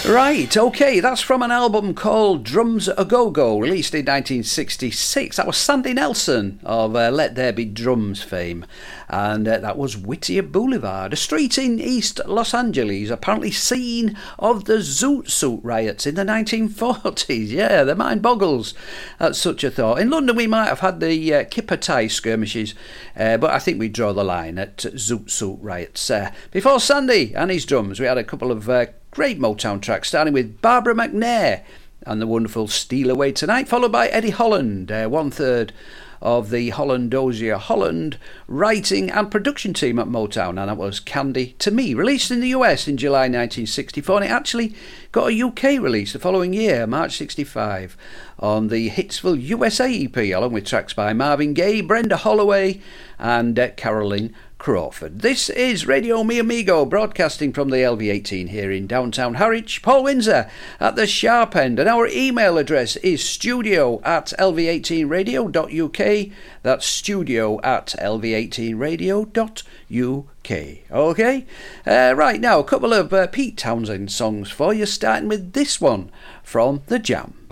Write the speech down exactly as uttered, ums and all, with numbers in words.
Right, okay, that's from an album called Drums A Go Go, released in nineteen sixty-six. That was Sandy Nelson of uh, Let There Be Drums fame, and uh, that was Whittier Boulevard, a street in East Los Angeles, apparently scene of the Zoot Suit riots in the nineteen forties. Yeah, the mind boggles at such a thought. In London we might have had the uh, Kipper Tie skirmishes, uh, but I think we draw the line at Zoot Suit riots. Uh, before Sandy and his drums, we had a couple of uh, great Motown tracks, starting with Barbara McNair and the wonderful Steal Away Tonight, followed by Eddie Holland, uh, one third of the Holland Dozier Holland writing and production team at Motown, and that was Candy to Me, released in the U S in July nineteen sixty-four, and it actually got a U K release the following year, March sixty-five, on the Hitsville U S A E P, along with tracks by Marvin Gaye, Brenda Holloway and uh, Caroline Crawford. This is Radio Mi Amigo, broadcasting from the L V eighteen here in downtown Harwich. Paul Windsor at the sharp end, and our email address is studio at l v eighteen radio dot u k. That's studio at l v eighteen radio dot u k. Okay? Uh, right, now a couple of uh, Pete Townsend songs for you, starting with this one from The Jam.